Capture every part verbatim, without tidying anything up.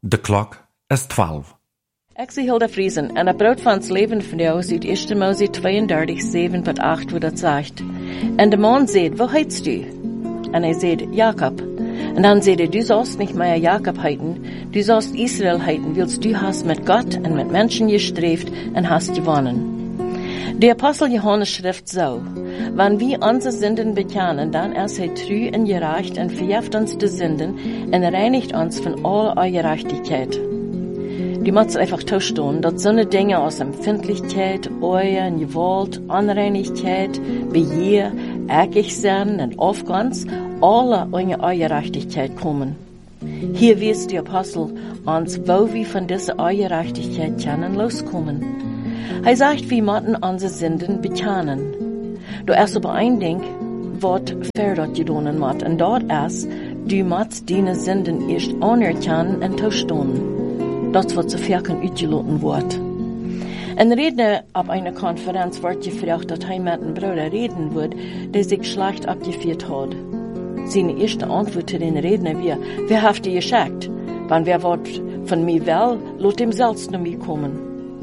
De klok is twaalf. Ik zie Hilda Friesen en het brood van het leven van jou uit eerste Mose tweeëndertig, zeven tot acht, wo dat zegt. En de man zei, wo heitst du? En hij zei, Jakob. En dan zei hij, du sollst nicht mehr Jakob heiten, du sollst Israel heiten, willst du hast mit Gott und mit Menschen gestrebt und hast gewonnen. Der Apostel Johannes schrift so, wenn wir unsere Sünden bekennen, dann ist er treu und gerecht und vergibt uns die Sünden und reinigt uns von aller Ungerechtigkeit. Du musst einfach tauschen, dass so eine Dinge aus Empfindlichkeit, Euer und Gewalt, Unreinigkeit, Begier, eckig sein und Aufgangs, alle unsere Ungerechtigkeit kommen. Hier wies der Apostel uns, wo wir von dieser Ungerechtigkeit können loskommen. Er sagt, wir müssen unsere Sünden bekennen. Du erst aber ein Ding, was verdammt gedonen wird, und dort ist, du musst deine Sünden erst anerkennen und tauschen. Das wird zu Verken ausgelassen wird. Ein Redner auf einer Konferenz wird gefragt, dass er mit einem Bruder reden wird, der sich schlecht abgeführt hat. Seine erste Antwort zu den Redner war, wer hat dir geschickt? Wenn wer wird von mir will, lass dem selbst zu mir kommen.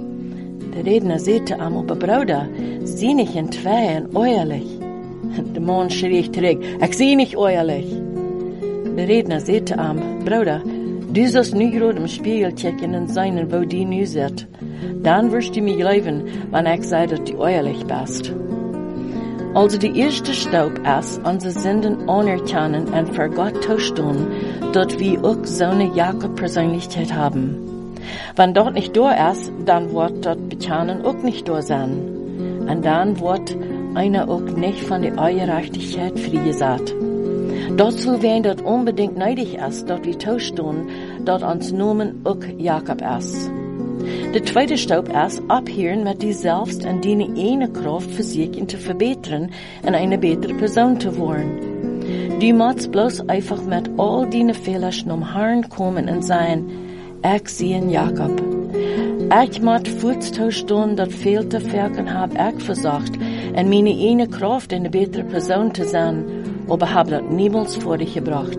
Der Redner sagte ihm, aber Bruder, sieh nicht in zwei und ehrlich. Der Mann schrie zurück, ich sieh nicht ehrlich. Der Redner sagte ihm, Bruder, du sollst nu gerade im Spiegel checken und sein, wo die nu sind. Dann wirst du mir glauben, wenn ich sage, dass du ehrlich bist. Also die erste Staub ist, unsere Sünden anerkennen und für Gott tauschen, dass wir auch so eine Jakob-Persönlichkeit haben. Wenn dort nicht da ist, dann wird dort Bekennen auch nicht da sein. Und dann wird einer auch nicht von der Ungerechtigkeit freigesagt. Dazu wäre das unbedingt nötig ist, dass wir tauschen, dass uns Nomen auch Jakob ist. Der zweite Staub ist, abhören mit dir selbst und deine eine Kraft versuchen zu verbessern und eine bessere Person zu werden. Du musst bloß einfach mit all deinen Fehlern zum Herrn kommen und sagen, ich sehe Jakob. Ich muss vorzustellen, dass fehlte Werken habe ich versucht, und meine eine Kraft eine bessere Person zu sein, aber habe das niemals vor dich gebracht.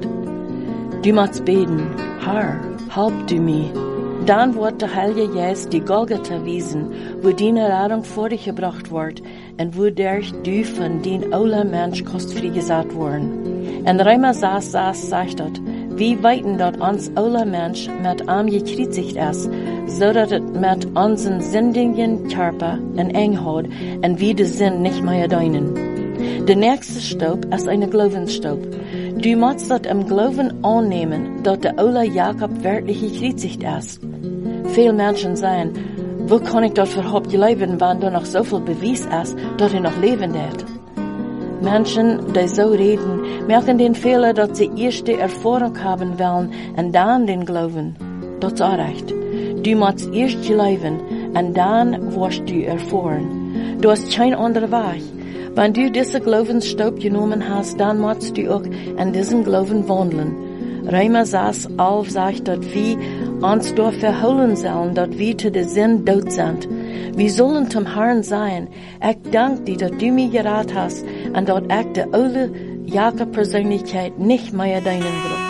Du musst beten, Herr, help du mir. Dann wird der Heilige Geist die Golgatha wiesen, wo deine Rettung vor dich gebracht wird, und wo durch du von den aller Mensch kannst freigesagt werden. Und Römer sechs, sechs sagt dort, wie weiten dort uns aller Mensch mit ihm gekreuzigt ist, so dass es mit unseren sündigen Körper in eng hat und wir die Sinn nicht mehr deinen. Der nächste Staub ist eine Glaubensstaub. Du musst dort im Glauben annehmen, dass der Ola Jakob wirklich gekreuzigt ist. Viele Menschen sagen, wo kann ich dort überhaupt leben, wenn da noch so viel Beweis ist, dass er noch leben wird? Menschen, die so reden, merken den Fehler, dass sie erst die Erfahrung haben wollen und dann den Glauben. Das ist auch recht. Du musst erst glauben und dann wirst du erfahren. Du hast kein anderer Weg. Wenn du diesen Glaubensstaub genommen hast, dann musst du auch in diesem Glauben wandeln. Römer sechs, elf sagt, dass wir uns dort verholen sollen, dass wir zu der Sinn tot sind. Wir sollen zum Herrn sein. Ich danke dir, dass du mich gerettet hast und dass ich die alte Jakob-Persönlichkeit nicht mehr deinen will.